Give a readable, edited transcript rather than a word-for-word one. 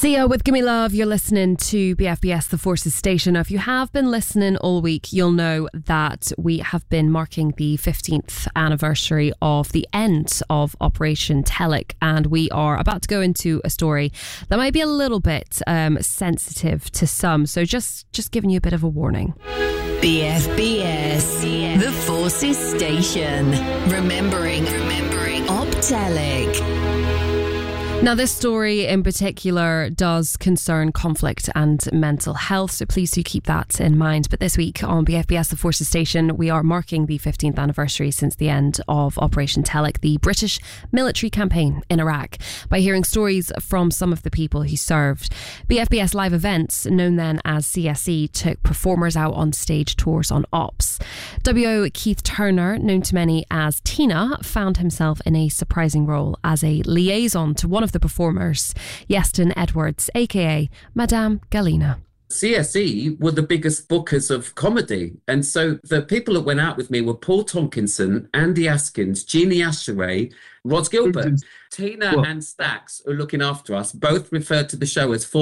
Sia with Gimme Love, you're listening to BFBS The Forces Station. Now, if you have been listening all week, you'll know that we have been marking the 15th anniversary of the end of Operation Telic, and we are about to go into a story that might be a little bit sensitive to some, so just giving you a bit of a warning. BFBS, The Forces Station. Remembering Op Telic. Now, this story in particular does concern conflict and mental health, so please do keep that in mind. But this week on BFBS The Forces Station, we are marking the 15th anniversary since the end of Operation Telic, the British military campaign in Iraq, by hearing stories from some of the people who served. BFBS Live Events, known then as CSE, took performers out on stage tours on ops. WO Keith Turner, known to many as Tina, found himself in a surprising role as a liaison to one of the performers, Yeston Edwards, aka Madame Galina. CSE were the biggest bookers of comedy, and so the people that went out with me were Paul Tonkinson, Andy Askins, Jeannie Asheray, Rod Gilbert. Tina and Stax, who are looking after us, both referred to the show as